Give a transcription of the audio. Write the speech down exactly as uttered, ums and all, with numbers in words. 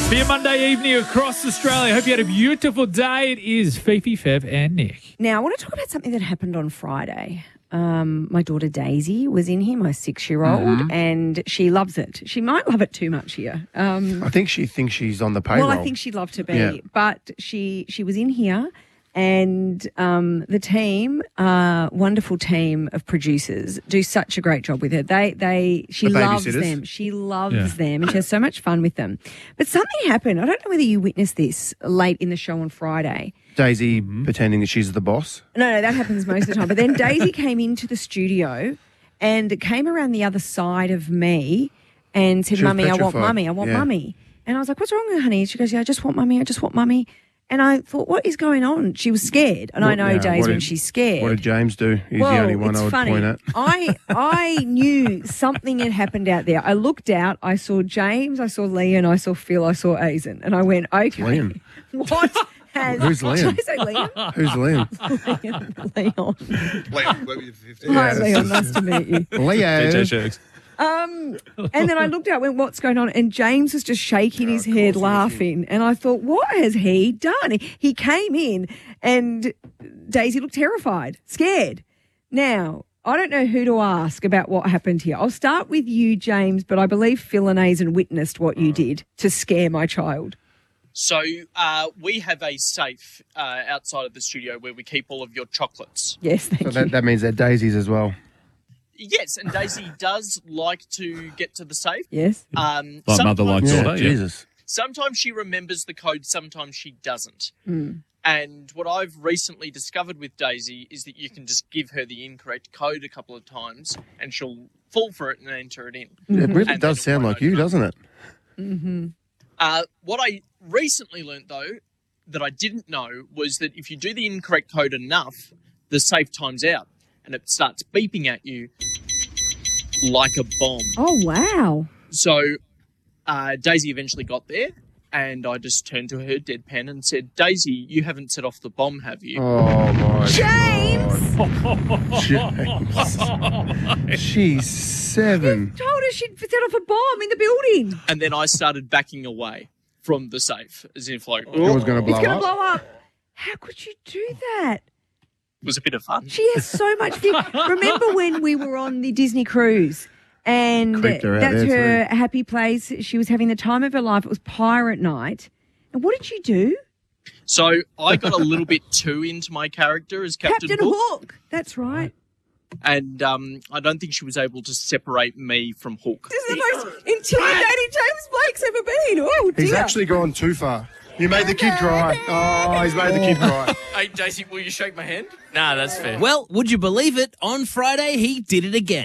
For your Monday evening across Australia, hope you had a beautiful day. It is Fifi, Fev and Nick. Now, I want to talk about something that happened on Friday. Um, my daughter Daisy was in here, my six-year-old, mm-hmm. and she loves it. She might love it too much here. Um, I think she thinks she's on the payroll. well, I think she'd love to be, Yeah. but she she was in here, and um, the team, uh, wonderful team of producers, do such a great job with her. They they she The loves babysitters. them. She loves Yeah. them, and she has so much fun with them. But something happened. I don't know whether you witnessed this late in the show on Friday. Daisy pretending that she's the boss. No, no, that happens most of the time. But then Daisy came into the studio and came around the other side of me and said, She was Mummy, I want petrified. Mummy, I want Yeah. Mummy. And I was like, what's wrong, honey? She goes, yeah, I just want Mummy, I just want Mummy. And I thought, what is going on? She was scared. And I What- know yeah, days what when did- she's scared. What did James do? He's well, the only one it's I would funny. point at. I I knew something had happened out there. I looked out, I saw James, I saw Liam, I saw Phil, I saw Aizen. And I went, okay. Liam. What has... Who's Liam? Did I say Liam? Who's Liam? Liam. Leon. Liam, let me fifteen. Hi, Leon. Nice to meet you. Leo. Sharks. Um, and then I looked out, went, what's going on? And James was just shaking his head, laughing. And I thought, what has he done? He, he came in and Daisy looked terrified, scared. Now, I don't know who to ask about what happened here. I'll start with you, James, but I believe Phil and Aizen witnessed what you did to scare my child. So uh, we have a safe uh, outside of the studio where we keep all of your chocolates. Yes, thank So you. that, that means they're Daisy's as well. Yes, and Daisy does like to get to the safe. Yes. Um, Like mother, like sometimes- Yeah, daughter. Yeah. Jesus. Sometimes she remembers the code, sometimes she doesn't. Mm. And what I've recently discovered with Daisy is that you can just give her the incorrect code a couple of times and she'll fall for it and enter it in. It really And does then sound it like won't you, open up. doesn't it? Mm-hmm. Uh, what I recently learnt, though, that I didn't know was that if you do the incorrect code enough, the safe times out and it starts beeping at you like a bomb. Oh, wow. So uh, Daisy eventually got there and I just turned to her deadpan and said, Daisy, you haven't set off the bomb, have you? Oh, my James! God. James. She's seven. Told her she'd set off a bomb in the building. And then I started backing away from the safe as if like, It was going to blow It's going to up. blow up. How could you do that? it was a bit of fun. She has so much fear. Remember when we were on the Disney cruise and Creeped her out that's there her happy place. She was having the time of her life. It was pirate night. And what did you do? So I got a little bit too into my character as Captain, Captain Hook. Hook. That's right. And um, I don't think she was able to separate me from Hook. This is the most intimidating James Blake's ever been. Oh, dear. He's actually gone too far. You made the kid cry. Oh, he's made the kid cry. Hey, Daisy, will you shake my hand? Nah, that's fair. Well, would you believe it? On Friday, he did it again.